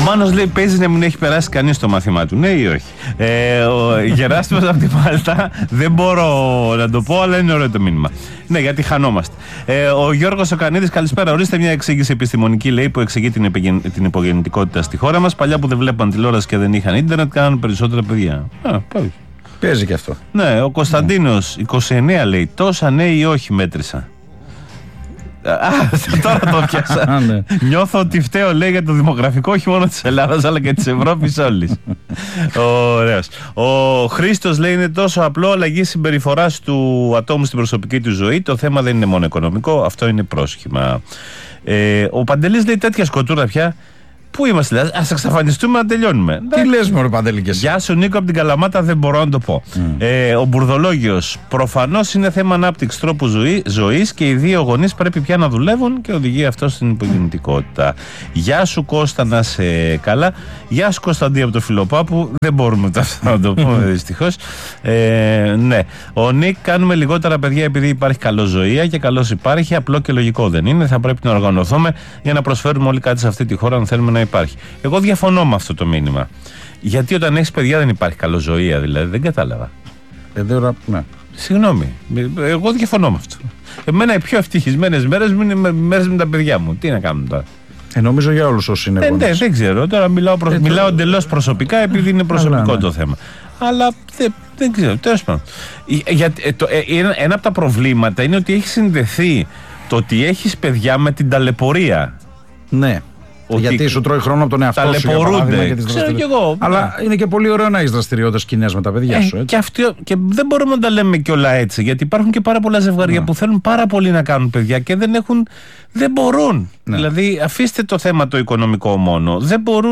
Μάνος λέει: παίζει να μην έχει περάσει κανείς το μάθημά του. Ναι ή όχι? Ο Γεράστημος από τη Μάλτα, δεν μπορώ να το πω, αλλά είναι ωραίο το μήνυμα. Ναι, γιατί χανόμαστε. Ο Γιώργος ο Κανίδης, καλησπέρα. Ορίστε μια εξήγηση επιστημονική, λέει, που εξηγεί την υπογεννητικότητα στη χώρα μας. Παλιά που δεν βλέπαν τηλεόραση και δεν είχαν ίντερνετ, κάναν περισσότερα παιδιά. Παίζει και αυτό. Ναι, ο Κωνσταντίνος, 29, λέει: τόσα ναι ή όχι μέτρησα. Τώρα το πιάσα. Νιώθω ότι φταίω, λέει, για το δημογραφικό όχι μόνο της Ελλάδας αλλά και της Ευρώπης όλης. Ωραίος. Ο Χρήστος, λέει: είναι τόσο απλό, αλλαγή συμπεριφοράς του ατόμου στην προσωπική του ζωή. Το θέμα δεν είναι μόνο οικονομικό, αυτό είναι πρόσχημα. Ο Παντελής, λέει: τέτοια σκοτούρα πια. Πού είμαστε, δηλαδή, ας εξαφανιστούμε να τελειώνουμε. Τι λες, μωρέ Παντελή, και εσύ? Γεια σου, Νίκο, από την Καλαμάτα, δεν μπορώ να το πω. Ο Μπουρδολόγιος, προφανώς είναι θέμα ανάπτυξης τρόπου ζωής και οι δύο γονείς πρέπει πια να δουλεύουν και οδηγεί αυτό στην υπογεννητικότητα. Γεια σου, Κώστα, να σε καλά. Γεια σου, Κωνσταντή, από το Φιλοπάπου. Δεν μπορούμε αυτό να το πούμε, δυστυχώς. Ναι. Ο Νίκ, κάνουμε λιγότερα παιδιά επειδή υπάρχει καλός ζωία και καλώς υπάρχει. Απλό και λογικό δεν είναι. Θα πρέπει να οργανωθούμε για να προσφέρουμε όλοι κάτι σε αυτή τη χώρα, αν θέλουμε να υπάρχει. Εγώ διαφωνώ με αυτό το μήνυμα. Γιατί όταν έχεις παιδιά δεν υπάρχει καλοζωία, δηλαδή? Δεν κατάλαβα. Ναι. Συγγνώμη. Εγώ διαφωνώ με αυτό. Εμένα οι πιο ευτυχισμένες μέρες μου είναι μέρες με τα παιδιά μου. Τι να κάνουμε τώρα? Νομίζω για όλους όσοι είναι γονείς. Ναι, δεν ξέρω. Τώρα μιλάω εντελώς προσωπικά επειδή είναι προσωπικό το θέμα. Αλλά δεν ξέρω. Τέλος πάντων. Ένα από τα προβλήματα είναι ότι έχει συνδεθεί το ότι έχεις παιδιά με την ταλαιπωρία. Ναι. Γιατί σου τρώει χρόνο από τον εαυτό σου. Ταλαιπωρούνται. Ξέρω κι εγώ. Αλλά είναι και πολύ ωραίο να έχεις δραστηριότητες κοινές με τα παιδιά σου. Και δεν μπορούμε να τα λέμε κιόλα έτσι. Γιατί υπάρχουν και πάρα πολλά ζευγάρια που θέλουν πάρα πολύ να κάνουν παιδιά και δεν μπορούν. Δηλαδή, αφήστε το θέμα το οικονομικό μόνο. Δεν μπορούν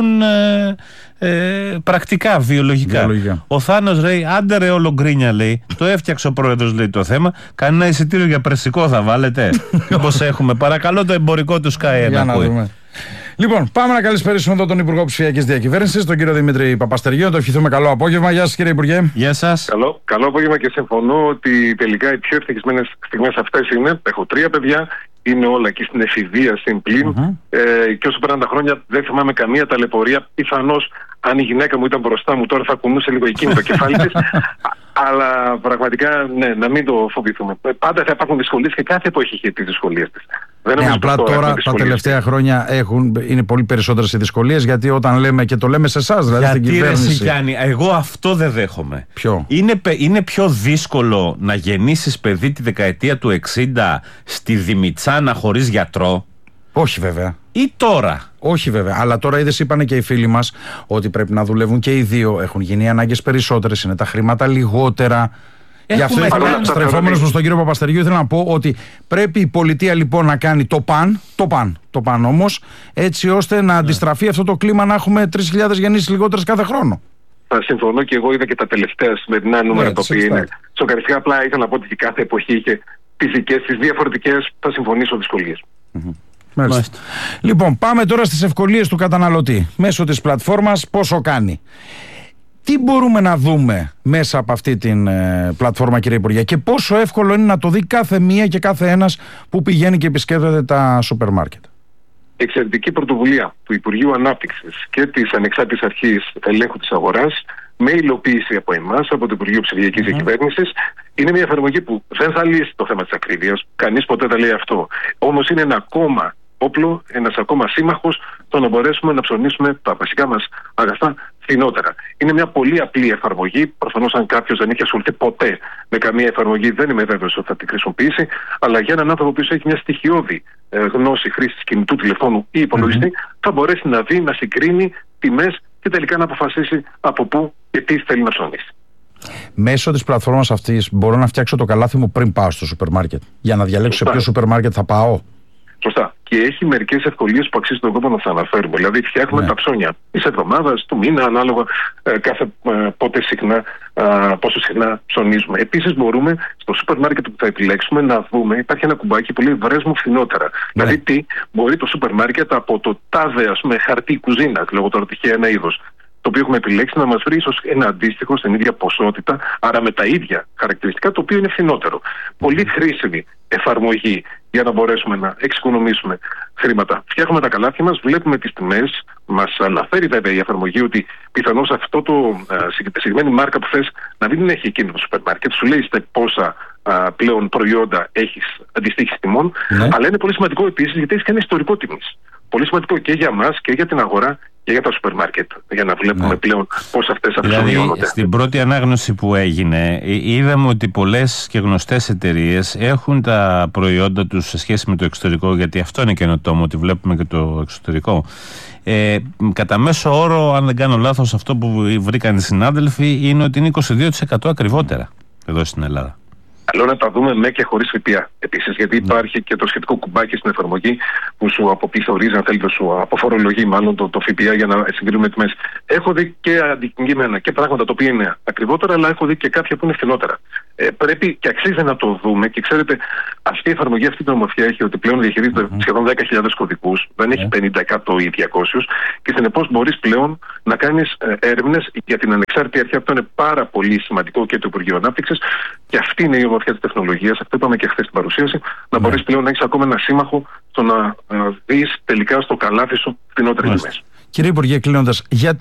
πρακτικά, βιολογικά. Ο Θάνος, λέει: άντε ρε ολογκρίνια, λέει. Το έφτιαξε ο πρόεδρος, λέει, το θέμα. Κανένα εισιτήριο για περσικό θα βάλετε? Όπως έχουμε. Παρακαλώ το εμπορικό του Sky να ακούει. Λοιπόν, πάμε να καλησπερίσουμε εδώ τον Υπουργό Ψηφιακής Διακυβέρνησης, τον κύριο Δημήτρη Παπαστεριό. Να το ευχηθούμε καλό απόγευμα. Γεια σας, κύριε Υπουργέ. Γεια σας. Καλό απόγευμα και συμφωνώ ότι τελικά οι πιο ευτυχισμένες στιγμές αυτές είναι. Έχω 3 παιδιά, είναι όλα εκεί στην εφηβεία, στην πλήν. Και όσο περνάνε τα χρόνια δεν θυμάμαι καμία ταλαιπωρία. Πιθανώς αν η γυναίκα μου ήταν μπροστά μου τώρα θα κουνούσε λίγο εκείνη το κεφάλι της. Αλλά πραγματικά ναι, να μην το φοβηθούμε. Πάντα θα υπάρχουν δυσκολίες και κάθε εποχή έχει τις δυσκολίες της. Απλά τώρα τα τελευταία χρόνια είναι πολύ περισσότερες οι δυσκολίες, γιατί όταν λέμε και το λέμε σε εσάς, δηλαδή στην κυβέρνηση. Εγώ αυτό δεν δέχομαι. Ποιο? Είναι πιο δύσκολο να γεννήσεις παιδί τη δεκαετία του 60 στη Δημητσάνα χωρίς γιατρό? Όχι βέβαια. Ή τώρα? Όχι βέβαια. Αλλά τώρα είδες, είπανε και οι φίλοι μας ότι πρέπει να δουλεύουν και οι δύο. Έχουν γίνει οι ανάγκες περισσότερες, είναι τα χρήματα λιγότερα. Γι' αυτό στρεφόμενος προς τον κύριο Παπαστεριού, ήθελα να πω ότι πρέπει η πολιτεία λοιπόν να κάνει το παν όμως, έτσι ώστε να αντιστραφεί αυτό το κλίμα, να έχουμε 3.000 γεννήσεις λιγότερες κάθε χρόνο. Θα συμφωνώ και εγώ, είδα και τα τελευταία σημερινά νούμερα τα οποία είναι σοκαριστικά. Απλά ήθελα να πω ότι κάθε εποχή είχε τις δικές της διαφορετικές, θα συμφωνήσω, δυσκολίες. Μάλιστα. Λοιπόν, πάμε τώρα στις ευκολίες του καταναλωτή. Μέσω της πλατφόρμας πόσο κάνει. Τι μπορούμε να δούμε μέσα από αυτή την πλατφόρμα, κύριε Υπουργέ, και πόσο εύκολο είναι να το δει κάθε μία και κάθε ένας που πηγαίνει και επισκέπτεται τα σούπερ μάρκετ? Εξαιρετική πρωτοβουλία του Υπουργείου Ανάπτυξης και της Ανεξάρτητης Αρχής Ελέγχου της Αγοράς, με υλοποίηση από εμάς, από το Υπουργείο Ψηφιακής Διακυβέρνησης. Είναι μια εφαρμογή που δεν θα λύσει το θέμα της ακρίβειας. Κανείς ποτέ δεν λέει αυτό. Όμως είναι ένα ακόμα όπλο, ένας ακόμα σύμμαχος, το να μπορέσουμε να ψωνίσουμε τα βασικά μας αγαθά φθηνότερα. Είναι μια πολύ απλή εφαρμογή. Προφανώς, αν κάποιος δεν έχει ασχοληθεί ποτέ με καμία εφαρμογή, δεν είμαι βέβαιος ότι θα την χρησιμοποιήσει. Αλλά για έναν άνθρωπο που έχει μια στοιχειώδη γνώση χρήσης κινητού τηλεφώνου ή υπολογιστή, θα μπορέσει να δει, να συγκρίνει τιμές και τελικά να αποφασίσει από πού και τι θέλει να ψωνίσει. Μέσω της πλατφόρμας αυτής μπορώ να φτιάξω το καλάθι μου πριν πάω στο σούπερ μάρκετ, για να διαλέξω σε ποιο σούπερ μάρκετ θα πάω. Σωστά. Και έχει μερικές ευκολίες που αξίζει τον κόπο να τις αναφέρουμε. Δηλαδή, φτιάχνουμε τα ψώνια της εβδομάδας, του μήνα, ανάλογα πόσο συχνά ψωνίζουμε. Επίσης, μπορούμε στο σούπερ μάρκετ που θα επιλέξουμε να δούμε, υπάρχει ένα κουμπάκι που λέει βρες μου φθηνότερα. Δηλαδή, μπορεί το σούπερ μάρκετ από το τάδε, χαρτί κουζίνα, λόγω τώρα τυχαία ένα είδος, το οποίο έχουμε επιλέξει, να μας βρει ίσως ένα αντίστοιχο στην ίδια ποσότητα, άρα με τα ίδια χαρακτηριστικά, το οποίο είναι φθηνότερο. Πολύ χρήσιμη εφαρμογή για να μπορέσουμε να εξοικονομήσουμε χρήματα. Φτιάχνουμε τα καλάθια μας, βλέπουμε τις τιμές, Μας αναφέρει βέβαια η εφαρμογή ότι πιθανώς αυτό τη συγκεκριμένη μάρκα που θες να μην έχει εκείνο το σούπερ μάρκετ. Σου λέει πόσα πλέον προϊόντα έχεις αντιστοίχηση τιμών. Αλλά είναι πολύ σημαντικό επίσης γιατί έχει και ένα ιστορικό τιμής. Πολύ σημαντικό και για μας και για την αγορά και για τα σούπερ μάρκετ, για να βλέπουμε πλέον πώς αυτές αυξανώνονται. Δηλαδή, στην πρώτη ανάγνωση που έγινε, είδαμε ότι πολλές και γνωστές εταιρείες έχουν τα προϊόντα τους σε σχέση με το εξωτερικό, γιατί αυτό είναι καινοτόμο, ότι βλέπουμε και το εξωτερικό. Κατά μέσο όρο, αν δεν κάνω λάθος, αυτό που βρήκαν οι συνάδελφοι είναι ότι είναι 22% ακριβότερα εδώ στην Ελλάδα. Καλό να τα δούμε με και χωρίς ΦΠΑ επίσης, γιατί υπάρχει και το σχετικό κουμπάκι στην εφαρμογή που σου αποπληθωρίζει, αν θέλετε, σου αποφορολογεί μάλλον το ΦΠΑ για να συγκρίνουμε τιμές. Έχω δει και αντικειμένα και πράγματα τα οποία είναι ακριβότερα, αλλά έχω δει και κάποια που είναι φθηνότερα. Πρέπει και αξίζει να το δούμε. Και ξέρετε, αυτή η εφαρμογή, αυτή η νομοθεσία έχει ότι πλέον διαχειρίζεται σχεδόν 10.000 κωδικούς, δεν έχει 50, 100 ή 200, και συνεπώς μπορείς πλέον να κάνεις έρευνες για την ανεξάρτητη αρχή. Αυτό είναι πάρα πολύ σημαντικό και το Υπουργείο Ανάπτυξης, και αυτή είναι η ομορφιά της τεχνολογίας. Αυτό είπαμε και χθες στην παρουσίαση. Να μπορείς πλέον να έχεις ακόμα ένα σύμμαχο στο να δεις τελικά στο καλάθι σου φθηνότερες τιμές. Κύριε Υπουργέ, κλείνοντας, γιατί